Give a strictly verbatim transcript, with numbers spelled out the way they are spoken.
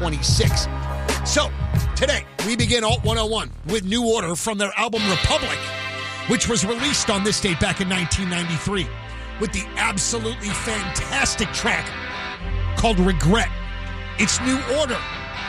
twenty-six. So, today, we begin Alt one oh one with New Order from their album Republic, which was released on this date back in nineteen ninety-three, with the absolutely fantastic track called Regret. It's New Order